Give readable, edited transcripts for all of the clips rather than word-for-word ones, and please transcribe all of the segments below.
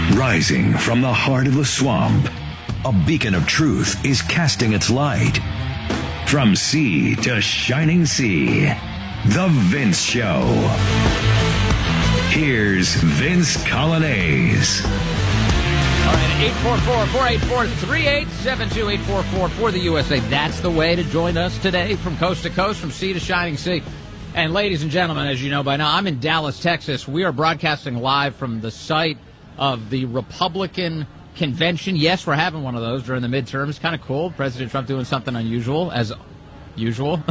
Rising from the heart of the swamp, a beacon of truth is casting its light. From sea to shining sea, The Vince Show. Here's Vince Coglianese. All right, 844-484-3872, 844 for the USA. That's the way to join us today from coast to coast, from sea to shining sea. And ladies and gentlemen, as you know by now, I'm in Dallas, Texas. We are broadcasting live from the site of the Republican convention. Yes, we're having one of those during the midterms. Kind of cool. President Trump doing something unusual, as usual.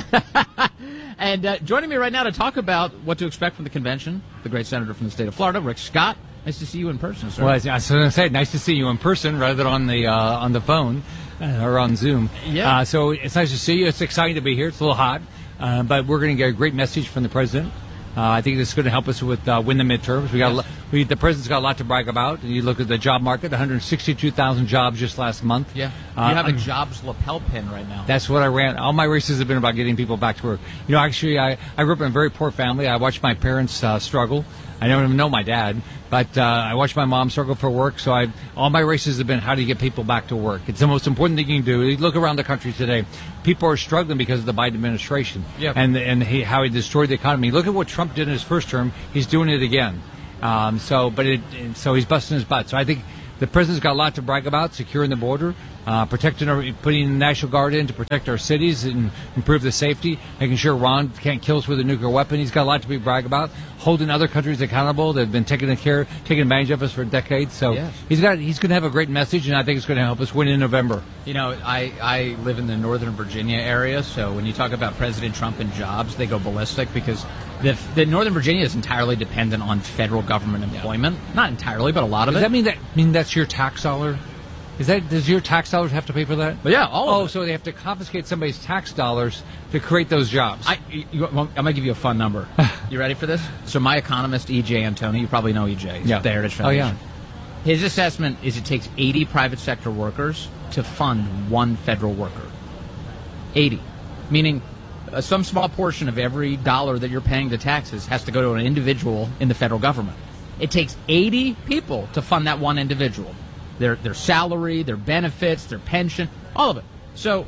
And joining me right now to talk about what to expect from the convention, the great senator from the state of Florida, Rick Scott. Nice to see you in person, sir. Well, I was going to say, nice to see you in person rather than on the phone or on Zoom. Yeah. So it's nice to see you. It's exciting to be here. It's a little hot, but we're going to get a great message from the president. I think this is going to help us with win the midterms. The president's got a lot to brag about. You look at the job market, 162,000 jobs just last month. Yeah. You have a jobs lapel pin right now. That's what I ran. All my races have been about getting people back to work. You know, actually, I grew up in a very poor family. I watched my parents struggle. I don't even know my dad, but I watched my mom struggle for work. So all my races have been how do you get people back to work. It's the most important thing you can do. You look around the country today, people are struggling because of the Biden administration and how he destroyed the economy. Look at what Trump did in his first term. He's doing it again. So he's busting his butt. So I think the president's got a lot to brag about: securing the border, putting the National Guard in to protect our cities and improve the safety, making sure Iran can't kill us with a nuclear weapon. He's got a lot to be brag about. Holding other countries accountable that have been taking advantage of us for decades. So he's going to have a great message, and I think it's going to help us win in November. You know, I live in the Northern Virginia area, so when you talk about President Trump and jobs, they go ballistic because the Northern Virginia is entirely dependent on federal government employment. Not entirely, but a lot of it. Does that mean that's your tax dollar? Does your tax dollars have to pay for that? But yeah, all of it. So they have to confiscate somebody's tax dollars to create those jobs. I'm going to give you a fun number. You ready for this? So my economist, E.J. Antoni, you probably know E.J. He's the Heritage Foundation. Oh, yeah. His assessment is it takes 80 private sector workers to fund one federal worker. 80. Meaning some small portion of every dollar that you're paying to taxes has to go to an individual in the federal government. It takes 80 people to fund that one individual. Their salary, their benefits, their pension, all of it. So,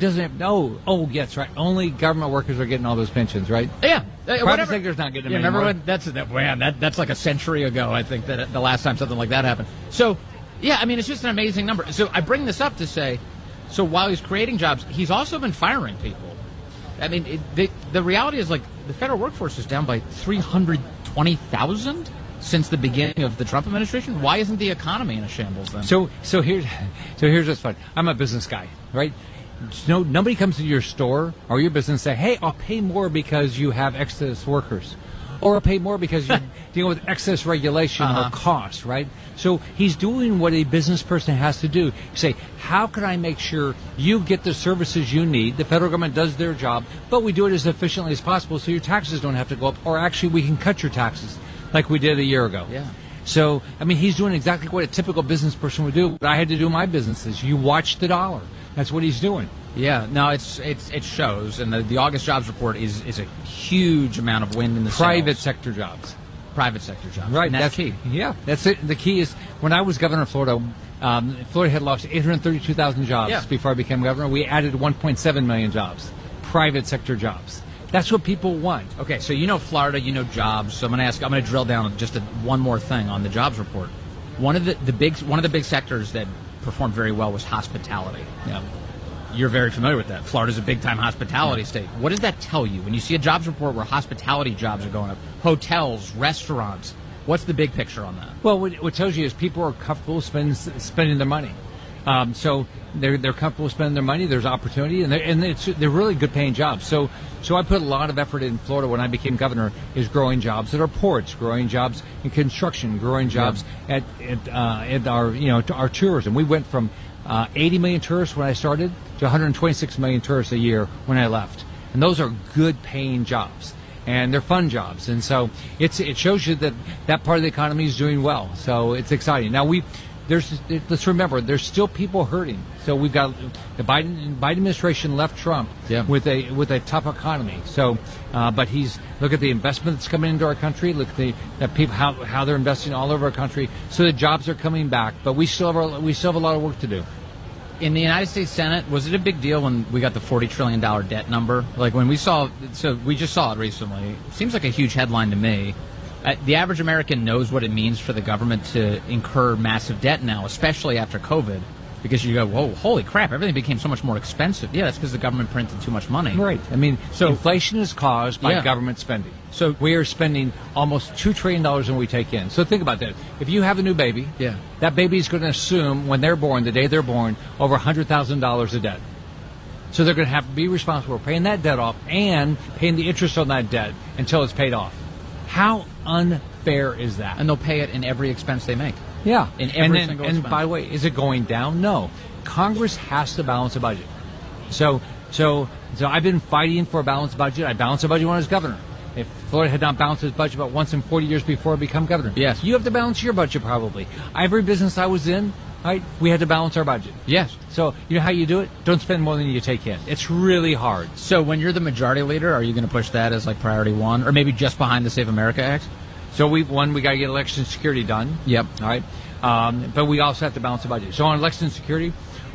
that's right. Only government workers are getting all those pensions, right? Yeah, private sector's not getting them anymore. Remember when that's like a century ago. I think that the last time something like that happened. So, yeah, I mean, it's just an amazing number. So I bring this up to say, so while he's creating jobs, he's also been firing people. I mean, the reality is like the federal workforce is down by 320,000. Since the beginning of the Trump administration. Why isn't the economy in a shambles then? So here's what's fun. I'm a business guy, right? No, nobody comes to your store or your business and say, "Hey, I'll pay more because you have excess workers," or "I'll pay more because you deal with excess regulation or costs," right? So he's doing what a business person has to do. Say, how can I make sure you get the services you need? The federal government does their job, but we do it as efficiently as possible so your taxes don't have to go up, or actually we can cut your taxes. Like we did a year ago. Yeah. So, I mean, he's doing exactly what a typical business person would do. But I had to do my businesses. You watch the dollar. That's what he's doing. Yeah. No, it shows. And the August jobs report is a huge amount of wind in the Private sails. sector jobs. Private sector jobs. Right. And that's key. Yeah. That's it. The key is when I was governor of Florida, Florida had lost 832,000 jobs before I became governor. We added 1.7 million jobs. Private sector jobs. That's what people want. Okay, so you know Florida, you know jobs. So I'm going to drill down on just one more thing on the jobs report. One of the big sectors that performed very well was hospitality. Yeah. You're very familiar with that. Florida's a big-time hospitality state. What does that tell you when you see a jobs report where hospitality jobs are going up? Hotels, restaurants. What's the big picture on that? Well, what it tells you is people are comfortable spending their money. So they're comfortable spending their money. There's opportunity, and they're really good paying jobs. So I put a lot of effort in Florida when I became governor is growing jobs at our ports, growing jobs in construction, growing jobs at our tourism. We went from 80 million tourists when I started to 126 million tourists a year when I left, and those are good paying jobs. And they're fun jobs, and so it shows you that part of the economy is doing well. So it's exciting. Now we let's remember, there's still people hurting. So we've got the Biden administration left Trump with a tough economy. So, but look at the investment that's coming into our country. Look at the people how they're investing all over our country. So the jobs are coming back, but we still have a lot of work to do. In the United States Senate, was it a big deal when we got the $40 trillion debt number? Like when we just saw it recently. It seems like a huge headline to me. The average American knows what it means for the government to incur massive debt now, especially after COVID, because you go, whoa, holy crap, everything became so much more expensive. Yeah, that's because the government printed too much money. Right. I mean, so inflation is caused by government spending. So we are spending almost $2 trillion when we take in. So think about that. If you have a new baby, that baby is going to assume when they're born, the day they're born, over $100,000 of debt. So they're going to have to be responsible for paying that debt off and paying the interest on that debt until it's paid off. How unfair is that? And they'll pay it in every expense they make. Yeah. In every single expense. And by the way, is it going down? No. Congress has to balance a budget. So I've been fighting for a balanced budget. I balanced a budget when I was governor. If Florida had not balanced its budget about once in 40 years before I become governor. Yes. You have to balance your budget probably. Every business I was in, right, we had to balance our budget. Yes. So you know how you do it? Don't spend more than you take in. It's really hard. So when you're the majority leader, are you going to push that as like priority one, or maybe just behind the Save America Act? So we got to get election security done. Yep. All right. But we also have to balance the budget. So on election security,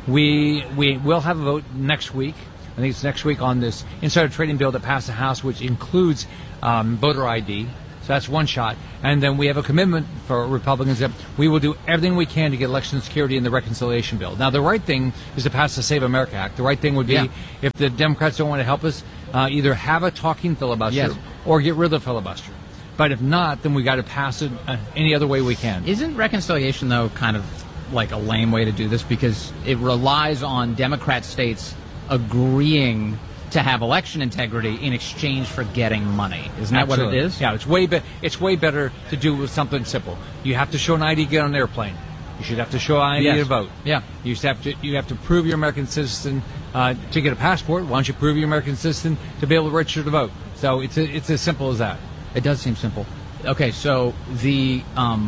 we will have a vote next week. I think it's next week on this insider trading bill that passed the House, which includes voter ID. So that's one shot. And then we have a commitment for Republicans that we will do everything we can to get election security in the reconciliation bill. Now, the right thing is to pass the Save America Act. The right thing would be, if the Democrats don't want to help us, either have a talking filibuster or get rid of the filibuster. But if not, then we got to pass it any other way we can. Isn't reconciliation, though, kind of like a lame way to do this? Because it relies on Democrat states agreeing to have election integrity in exchange for getting money. Isn't that Absolutely. what it is? Yeah, it's way better to do with something simple. You have to show an ID to get on an airplane. You should have to show an ID to vote. Yeah. You have to prove you're an American citizen to get a passport. Why don't you prove you're an American citizen to be able to register to vote? So it's as simple as that. It does seem simple. Okay, so the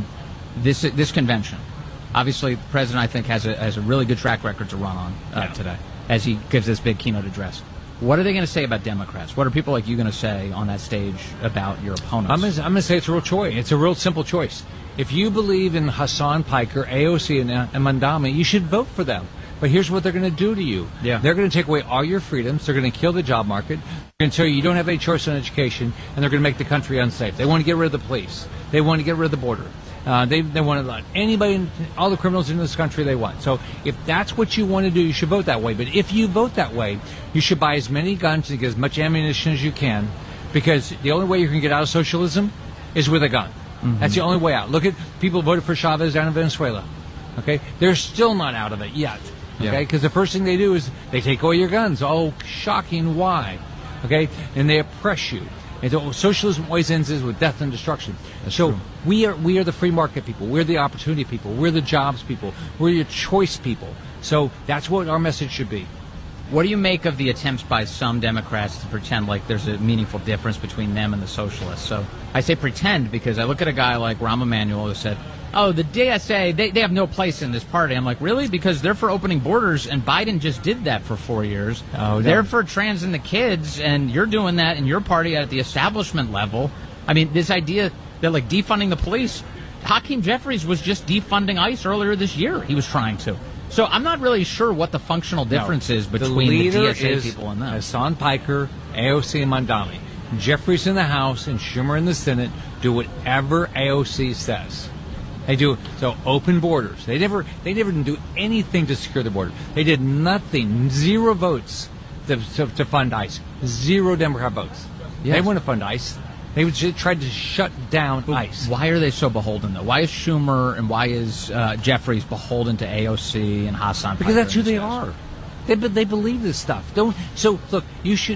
this convention, obviously, the president, I think, has a really good track record to run on today as he gives this big keynote address. What are they going to say about Democrats? What are people like you going to say on that stage about your opponents? I'm going to say it's a real choice. It's a real simple choice. If you believe in Hassan Piker, AOC, and Mandami, you should vote for them. But here's what they're going to do to you. Yeah. They're going to take away all your freedoms. They're going to kill the job market. They're going to tell you don't have any choice on education, and they're going to make the country unsafe. They want to get rid of the police. They want to get rid of the border. They want to let anybody, all the criminals in this country they want. So if that's what you want to do, you should vote that way. But if you vote that way, you should buy as many guns and get as much ammunition as you can, because the only way you can get out of socialism is with a gun. Mm-hmm. That's the only way out. Look at people who voted for Chavez down in Venezuela. Okay, they're still not out of it yet. Okay, because the first thing they do is they take away your guns. Oh, shocking! Why? Okay, and they oppress you. And so socialism always ends with death and destruction. That's so true. we are the free market people. We're the opportunity people. We're the jobs people. We're your choice people. So that's what our message should be. What do you make of the attempts by some Democrats to pretend like there's a meaningful difference between them and the socialists? So I say pretend because I look at a guy like Rahm Emanuel who said, oh, the DSA, they have no place in this party. I'm like, really? Because they're for opening borders, and Biden just did that for 4 years. Oh, no. They're for trans and the kids, and you're doing that in your party at the establishment level. I mean, this idea that, like, defunding the police, Hakeem Jeffries was just defunding ICE earlier this year. He was trying to. So I'm not really sure what the functional difference is between the DSA people and them. Hassan Piker, AOC, and Mandami. Jeffries in the House and Schumer in the Senate do whatever AOC says. They do so. Open borders. They never do anything to secure the border. They did nothing. 0 votes to fund ICE. 0 Democrat votes. Yes. They wouldn't fund ICE. They tried to shut down ICE. Why are they so beholden, though? Why is Schumer and why is Jeffries beholden to AOC and Hassan? Because that's who they are. They believe this stuff. So look, you should.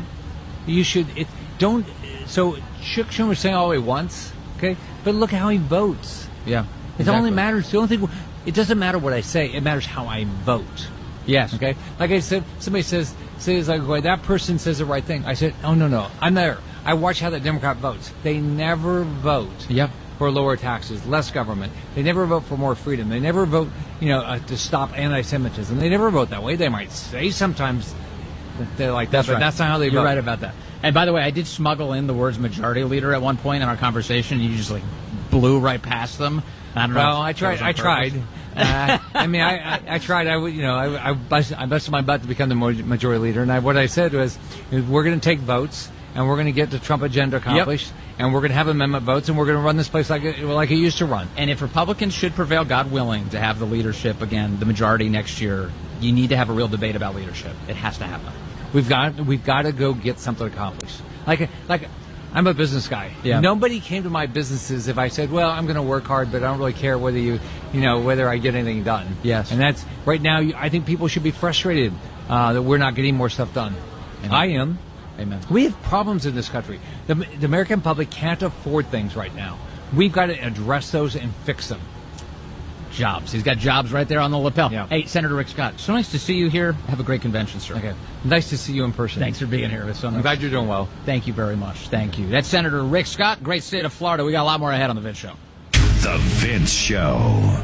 Don't. So Chuck Schumer's saying all he wants. Okay, but look how he votes. Yeah. It only matters. The only thing. It doesn't matter what I say. It matters how I vote. Yes. Okay. Like I said, somebody says like, well, that person says the right thing. I said, oh no, I'm there. I watch how the Democrat votes. They never vote. Yep. for lower taxes, less government. They never vote for more freedom. They never vote, to stop anti-Semitism. They never vote that way. They might say sometimes that they're like that, but that's not how they vote. You're right about that. And by the way, I did smuggle in the words majority leader at one point in our conversation. You just blew right past them. I don't know. Well, I tried. I tried. I tried. I busted my butt to become the majority leader. And what I said was, we're going to take votes, and we're going to get the Trump agenda accomplished, and we're going to have amendment votes, and we're going to run this place like it used to run. And if Republicans should prevail, God willing, to have the leadership again, the majority next year, you need to have a real debate about leadership. It has to happen. We've got to go get something accomplished. Like I'm a business guy. Yeah. Nobody came to my businesses if I said, well, I'm going to work hard, but I don't really care whether whether I get anything done. Yes. And that's right now. I think people should be frustrated that we're not getting more stuff done. Amen. I am. Amen. We have problems in this country. The American public can't afford things right now. We've got to address those and fix them. Jobs. He's got jobs right there on the lapel. Yeah. Hey, Senator Rick Scott, so nice to see you here. Have a great convention, sir. Okay. Nice to see you in person. Thanks for being here. It's so nice. I'm glad you're doing well. Thank you very much. Thank you. That's Senator Rick Scott, great state of Florida. We got a lot more ahead on The Vince Show. The Vince Show.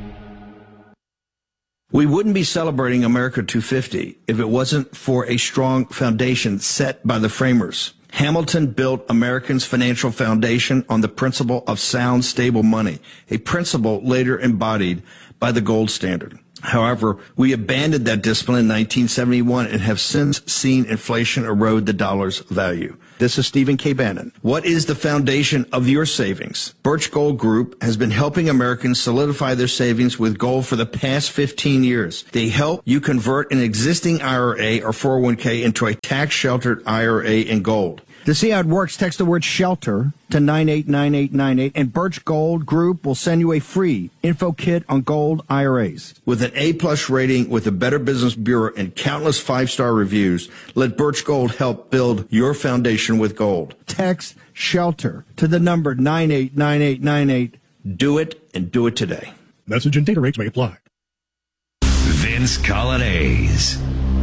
We wouldn't be celebrating America 250 if it wasn't for a strong foundation set by the framers. Hamilton built Americans' financial foundation on the principle of sound, stable money, a principle later embodied by the gold standard. However, we abandoned that discipline in 1971 and have since seen inflation erode the dollar's value. This is Stephen K. Bannon. What is the foundation of your savings? Birch Gold Group has been helping Americans solidify their savings with gold for the past 15 years. They help you convert an existing IRA or 401k into a tax-sheltered IRA in gold. To see how it works, text the word SHELTER to 989898, and Birch Gold Group will send you a free info kit on gold IRAs. With an A-plus rating with the Better Business Bureau and countless 5-star reviews, let Birch Gold help build your foundation with gold. Text SHELTER to the number 989898. Do it, and do it today. Message and data rates may apply. Vince Coglianese.